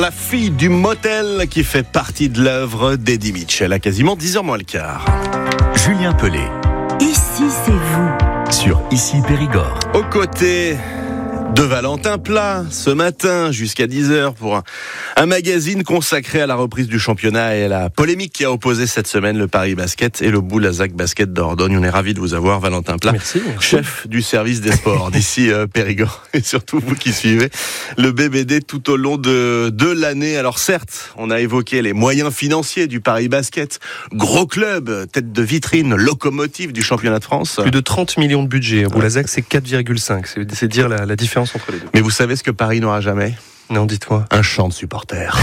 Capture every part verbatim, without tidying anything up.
La fille du motel qui fait partie de l'œuvre d'Eddie Mitchell à quasiment dix heures moins le quart. Julien Pelé. Ici, c'est vous. Sur Ici Périgord. Aux côtés de Valentin Plat, ce matin jusqu'à dix heures pour un, un magazine consacré à la reprise du championnat et à la polémique qui a opposé cette semaine le Paris Basket et le Boulazac Basket Dordogne. On est ravis de vous avoir, Valentin Plat, merci, merci. chef du service des sports d'ici euh, Périgord, et surtout vous qui suivez le B B D tout au long de, de l'année. Alors certes, on a évoqué les moyens financiers du Paris Basket, gros club, tête de vitrine, locomotive du championnat de France. Plus de trente millions de budget. Boulazac, c'est quatre virgule cinq. C'est, c'est dire la, la différence entre les deux. Mais vous savez ce que Paris n'aura jamais ? Non, dites-moi. Un chant de supporters.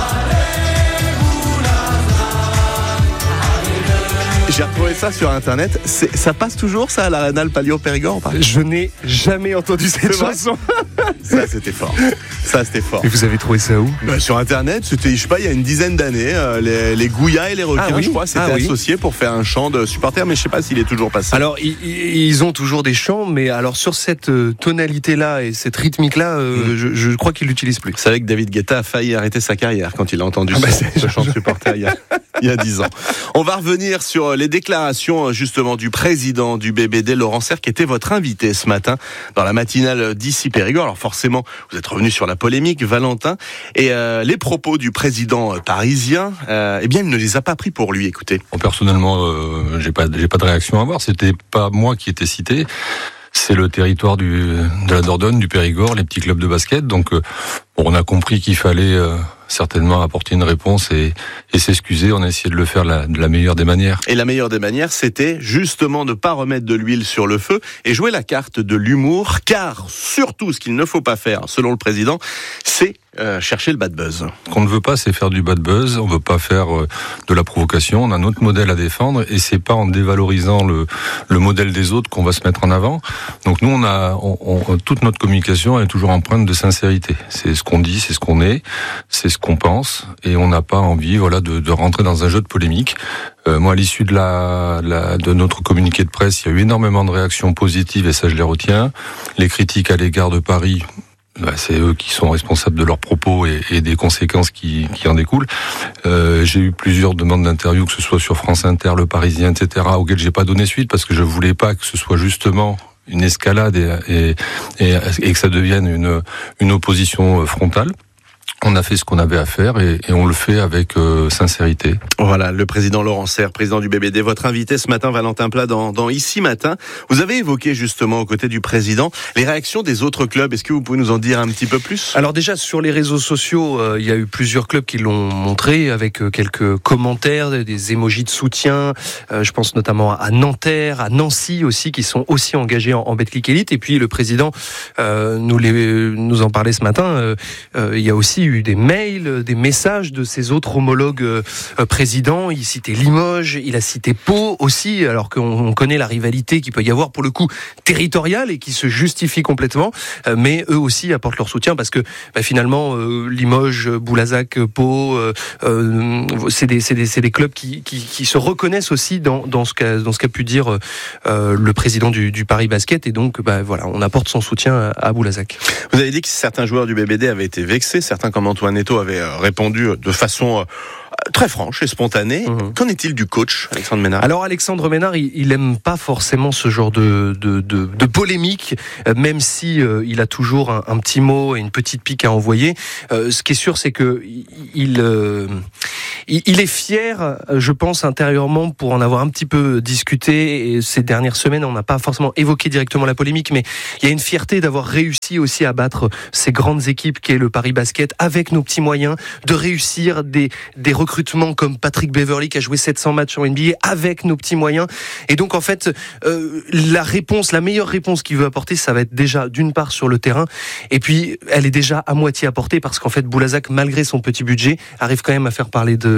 J'ai retrouvé ça sur internet. C'est, ça passe toujours ça à l'Arénal Palio Périgord ou pas ? Je n'ai jamais entendu cette chanson. Ça c'était fort. Ça c'était fort. Et vous avez trouvé ça où ? Bah, sur internet, c'était je sais pas, il y a une dizaine d'années, euh, les, les Gouyas et les requins, ah, oui. je crois, s'étaient ah, oui. associés pour faire un chant de supporters, mais je sais pas s'il est toujours passé. Alors ils, ils ont toujours des chants, mais alors sur cette tonalité-là et cette rythmique-là, euh, mmh. je, je crois qu'ils l'utilisent plus. Vous savez que David Guetta a failli arrêter sa carrière quand il a entendu ah, bah, ce, ce chant de supporters il y a il y a dix ans. On va revenir sur les déclarations justement du président du B B D, Laurent Serre, qui était votre invité ce matin dans la matinale d'Ici Périgord. Alors forcément, vous êtes revenu sur la polémique, Valentin, et euh, les propos du président parisien, euh, eh bien, il ne les a pas pris pour lui. Écoutez. Bon, personnellement, euh, j'ai pas, j'ai pas de réaction à avoir. C'était pas moi qui était cité. C'est le territoire du, de la Dordogne, du Périgord, les petits clubs de basket. Donc, euh, bon, on a compris qu'il fallait euh, certainement apporter une réponse et, et s'excuser. On a essayé de le faire la, de la meilleure des manières. Et la meilleure des manières, c'était justement de ne pas remettre de l'huile sur le feu et jouer la carte de l'humour. Car surtout, ce qu'il ne faut pas faire, selon le président, c'est euh, chercher le bad buzz. Ce qu'on ne veut pas, c'est faire du bad buzz. On ne veut pas faire euh, de la provocation. On a notre modèle à défendre et c'est pas en dévalorisant le, le modèle des autres qu'on va se mettre en avant. Donc nous, on a on, on, toute notre communication est toujours empreinte de sincérité. C'est ce qu'on dit, c'est ce qu'on est, c'est ce qu'on pense, et on n'a pas envie, voilà, de, de rentrer dans un jeu de polémique. Euh, moi, à l'issue de la, la de notre communiqué de presse, il y a eu énormément de réactions positives et ça, je les retiens. Les critiques à l'égard de Paris, bah, c'est eux qui sont responsables de leurs propos et, et des conséquences qui, qui en découlent. Euh, j'ai eu plusieurs demandes d'interview, que ce soit sur France Inter, Le Parisien, et cetera, auxquelles j'ai pas donné suite parce que je voulais pas que ce soit justement une escalade et, et, et, et que ça devienne une, une opposition frontale. On a fait ce qu'on avait à faire et, et on le fait avec euh, sincérité. Voilà, le président Laurent Serre, président du B B D, votre invité ce matin, Valentin Plat, dans, dans Ici Matin. Vous avez évoqué justement, aux côtés du président, les réactions des autres clubs. Est-ce que vous pouvez nous en dire un petit peu plus ? Alors déjà, sur les réseaux sociaux, euh, il y a eu plusieurs clubs qui l'ont montré avec euh, quelques commentaires, des émojis de soutien. Euh, je pense notamment à Nanterre, à Nancy aussi, qui sont aussi engagés en, en Betclic Elite. Et puis le président euh, nous, les, nous en parlait ce matin. Euh, euh, il y a aussi eu des mails, des messages de ses autres homologues euh, présidents. Il citait Limoges, il a cité Pau aussi, alors qu'on connaît la rivalité qu'il peut y avoir pour le coup territoriale et qui se justifie complètement. Euh, mais eux aussi apportent leur soutien parce que bah, finalement euh, Limoges, Boulazac, Pau, euh, euh, c'est des c'est des c'est des clubs qui qui, qui se reconnaissent aussi dans dans ce qu'a dans ce qu'a pu dire euh, le président du, du Paris Basket, et donc bah voilà, on apporte son soutien à, à Boulazac. Vous avez dit que certains joueurs du B B D avaient été vexés, certains comme Antoine Eto'o avait répondu de façon très franche et spontanée. Mmh. Qu'en est-il du coach, Alexandre Ménard ? Alors Alexandre Ménard, il, il aime pas forcément ce genre de, de, de, de polémique, même si euh, il a toujours un, un petit mot et une petite pique à envoyer. Euh, ce qui est sûr, c'est que il, euh, il, il est fier, je pense, intérieurement, pour en avoir un petit peu discuté. Et ces dernières semaines, on n'a pas forcément évoqué directement la polémique, mais il y a une fierté d'avoir réussi aussi à battre ces grandes équipes qu'est le Paris Basket avec nos petits moyens, de réussir des, des recrutements comme Patrick Beverley qui a joué sept cents matchs en N B A avec nos petits moyens. Et donc en fait, euh, la réponse, la meilleure réponse qu'il veut apporter, ça va être déjà d'une part sur le terrain, et puis elle est déjà à moitié apportée parce qu'en fait Boulazac, malgré son petit budget, arrive quand même à faire parler de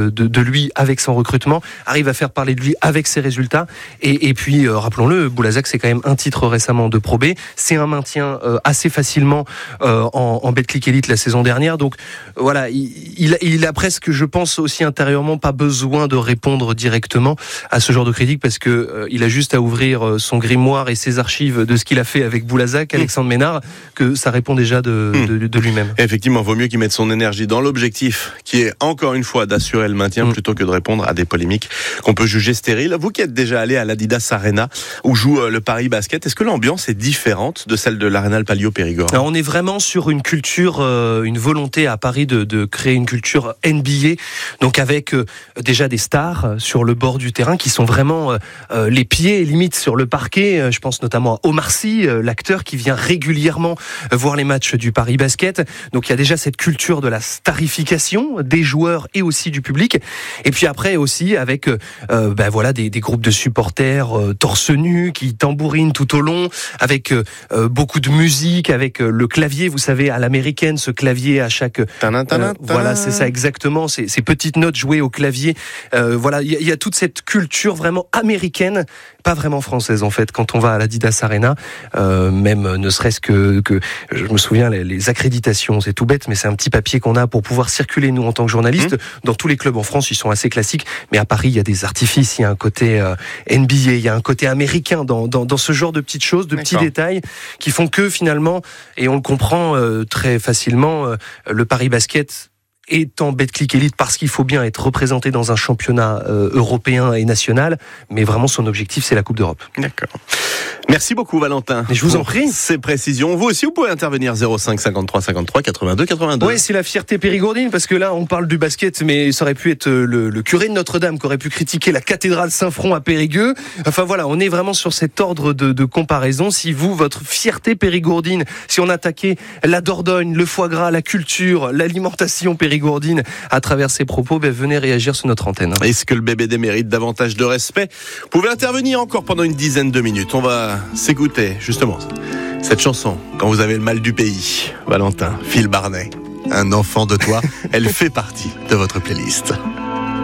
de, de, de lui avec son recrutement, arrive à faire parler de lui avec ses résultats. Et, et puis, euh, rappelons-le, Boulazac, c'est quand même un titre récemment de Pro B. C'est un maintien euh, assez facilement euh, en, en Betclic Elite la saison dernière. Donc voilà, il, il, il a presque, je pense aussi intérieurement, pas besoin de répondre directement à ce genre de critique parce que euh, il a juste à ouvrir euh, son grimoire et ses archives de ce qu'il a fait avec Boulazac, Alexandre Ménard, que ça répond déjà de, mmh. de, de lui-même. Effectivement, vaut mieux qu'il mette son énergie dans l'objectif, qui est encore une fois d'assurer le maintien, mmh. plutôt que de répondre à des polémiques qu'on peut juger stériles. Vous qui êtes déjà allé à l'Adidas Arena où joue euh, le Paris Basket, est-ce que l'ambiance est différente de celle de l'Aréna Palio Périgord? Alors, on est vraiment sur une culture, euh, une volonté à Paris de, de créer une culture N B A, donc avec euh, déjà des stars sur le bord du terrain qui sont vraiment euh, les pieds limite sur le parquet. Je pense notamment à Omar Sy, euh, l'acteur qui vient régulièrement voir les matchs du Paris Basket. Donc il y a déjà cette culture de la starification des joueurs et aussi du public. Et puis après aussi avec euh, ben voilà des, des groupes de supporters euh, torse nu qui tambourinent tout au long, avec euh, beaucoup de musique, avec euh, le clavier, vous savez, à l'américaine, ce clavier à chaque euh, tana, tana, tana. Voilà, c'est ça exactement, ces, ces petites notes jouées au clavier. Euh, voilà, il y, y a toute cette culture vraiment américaine, pas vraiment française en fait. Quand on va à l'Adidas Arena, euh, même ne serait-ce que, que je me souviens les, les accréditations, c'est tout bête, mais c'est un petit papier qu'on a pour pouvoir circuler nous en tant que journalistes. Mmh. Dans tous les clubs en France, ils sont assez classiques, mais à Paris, il y a des artifices, il y a un côté euh, N B A, il y a un côté américain dans, dans, dans ce genre de petites choses, de D'accord. petits détails qui font que finalement, et on le comprend euh, très facilement, euh, le Paris Basket est en Betclic Elite parce qu'il faut bien être représenté dans un championnat euh, européen et national, mais vraiment son objectif c'est la Coupe d'Europe. D'accord. Merci beaucoup Valentin. Et je vous en prie. Ces précisions. Vous aussi vous pouvez intervenir zéro cinq cinquante-trois cinquante-trois quatre-vingt-deux quatre-vingt-deux. Oui, c'est la fierté périgourdine parce que là on parle du basket, mais ça aurait pu être le, le curé de Notre-Dame qui aurait pu critiquer la cathédrale Saint-Front à Périgueux. Enfin voilà, on est vraiment sur cet ordre de, de comparaison. Si vous, votre fierté périgourdine, si on attaquait la Dordogne, le foie gras, la culture, l'alimentation périgourdine à travers ces propos, ben venez réagir sur notre antenne. Est-ce que le B B D mérite davantage de respect? Vous pouvez intervenir encore pendant une dizaine de minutes. On va s'écouter justement cette chanson quand vous avez le mal du pays. Valentin, Phil Barnet, un enfant de toi, elle fait partie de votre playlist.